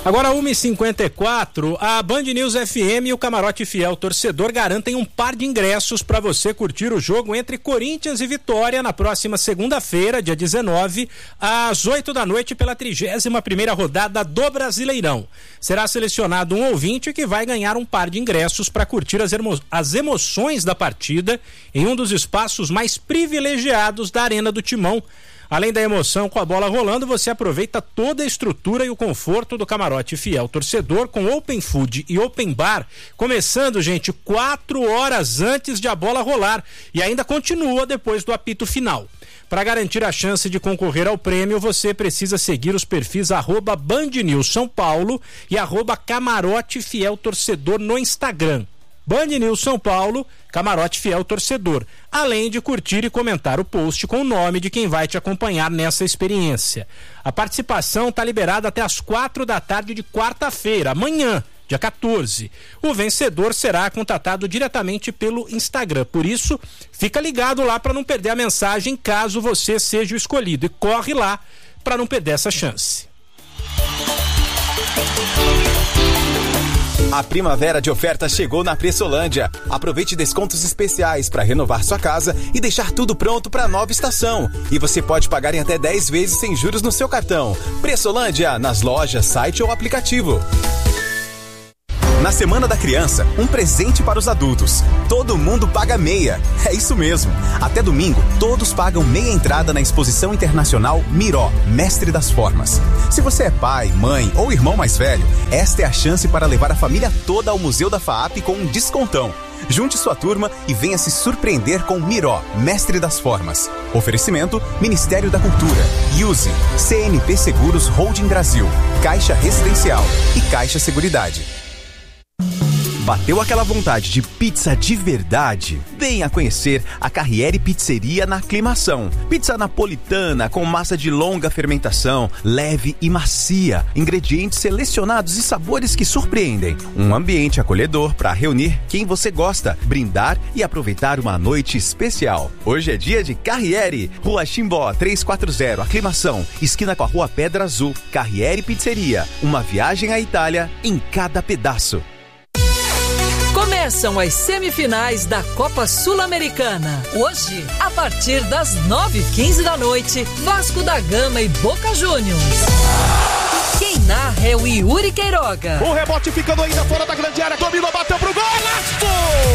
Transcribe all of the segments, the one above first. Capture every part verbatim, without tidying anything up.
Agora uma e cinquenta e quatro, a Band News F M e o Camarote Fiel Torcedor garantem um par de ingressos para você curtir o jogo entre Corinthians e Vitória na próxima segunda-feira, dia dezenove, às oito da noite, pela trigésima primeira rodada do Brasileirão. Será selecionado um ouvinte que vai ganhar um par de ingressos para curtir as, emo- as emoções da partida em um dos espaços mais privilegiados da Arena do Timão. Além da emoção com a bola rolando, você aproveita toda a estrutura e o conforto do Camarote Fiel Torcedor, com Open Food e Open Bar, começando, gente, quatro horas antes de a bola rolar, e ainda continua depois do apito final. Para garantir a chance de concorrer ao prêmio, você precisa seguir os perfis arroba Band News São Paulo e arroba Camarote Fiel Torcedor no Instagram. Band News São Paulo, Camarote Fiel Torcedor, além de curtir e comentar o post com o nome de quem vai te acompanhar nessa experiência. A participação está liberada até as quatro da tarde de quarta-feira, amanhã, dia quatorze. O vencedor será contatado diretamente pelo Instagram, por isso, fica ligado lá para não perder a mensagem caso você seja o escolhido, e corre lá para não perder essa chance. A primavera de ofertas chegou na Pressolândia. Aproveite descontos especiais para renovar sua casa e deixar tudo pronto para a nova estação. E você pode pagar em até dez vezes sem juros no seu cartão. Pressolândia, nas lojas, site ou aplicativo. Na Semana da Criança, um presente para os adultos. Todo mundo paga meia. É isso mesmo. Até domingo, todos pagam meia entrada na Exposição Internacional Miró, Mestre das Formas. Se você é pai, mãe ou irmão mais velho, esta é a chance para levar a família toda ao Museu da FAAP com um descontão. Junte sua turma e venha se surpreender com Miró, Mestre das Formas. Oferecimento: Ministério da Cultura, Use, C N P Seguros Holding Brasil, Caixa Residencial e Caixa Seguridade. Bateu aquela vontade de pizza de verdade? Venha conhecer a Carriere Pizzeria na Aclimação. Pizza napolitana com massa de longa fermentação, leve e macia, ingredientes selecionados e sabores que surpreendem. Um ambiente acolhedor para reunir quem você gosta, brindar e aproveitar uma noite especial. Hoje é dia de Carriere, Rua Chimbó trezentos e quarenta, Aclimação, esquina com a Rua Pedra Azul. Carriere Pizzeria, uma viagem à Itália em cada pedaço. Começam as semifinais da Copa Sul-Americana. Hoje, a partir das nove e quinze da noite, Vasco da Gama e Boca Juniors. Quem narra é o Yuri Queiroga. O rebote ficando ainda fora da grande área. Dominou, bateu pro gol. Golaço!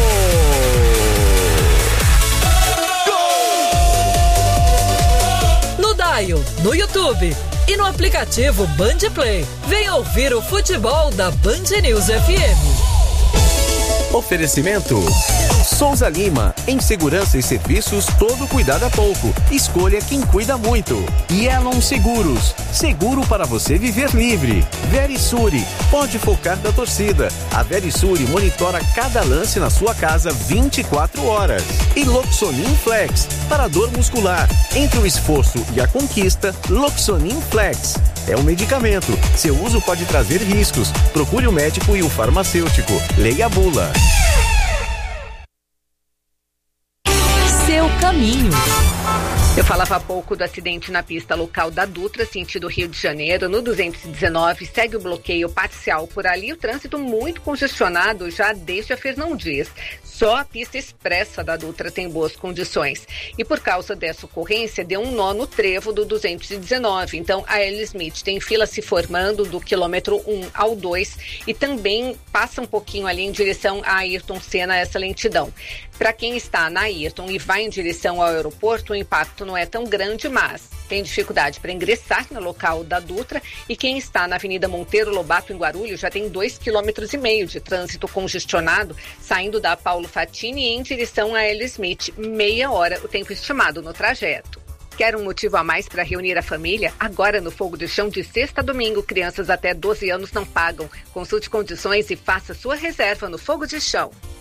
Gol! No Dial, no YouTube e no aplicativo Band Play. Venha ouvir o futebol da Band News F M. Oferecimento Souza Lima, em segurança e serviços, todo cuidado é pouco. Escolha quem cuida muito. Yelon Seguros, seguro para você viver livre. Verisure, pode focar da torcida. A Verisure monitora cada lance na sua casa vinte e quatro horas. E Loxonin Flex, para dor muscular. Entre o esforço e a conquista, Loxonin Flex. É um medicamento. Seu uso pode trazer riscos. Procure o médico e o farmacêutico. Leia a bula. Seu caminho. Eu falava há pouco do acidente na pista local da Dutra, sentido Rio de Janeiro, no duzentos e dezenove, segue o bloqueio parcial por ali, o trânsito muito congestionado já desde a Fernão Dias. Só a pista expressa da Dutra tem boas condições. E por causa dessa ocorrência, deu um nó no trevo do duzentos e dezenove. Então, a L. Smith tem fila se formando do quilômetro um ao dois e também passa um pouquinho ali em direção a Ayrton Senna, essa lentidão. Para quem está na Ayrton e vai em direção ao aeroporto, o impacto não é tão grande, mas tem dificuldade para ingressar no local da Dutra, e quem está na Avenida Monteiro Lobato, em Guarulhos, já tem dois quilômetros e meio de trânsito congestionado, saindo da Paulo Fatini em direção a L. Smith, meia hora o tempo estimado no trajeto. Quer um motivo a mais para reunir a família? Agora no Fogo de Chão, de sexta a domingo, crianças até doze anos não pagam. Consulte condições e faça sua reserva no Fogo de Chão.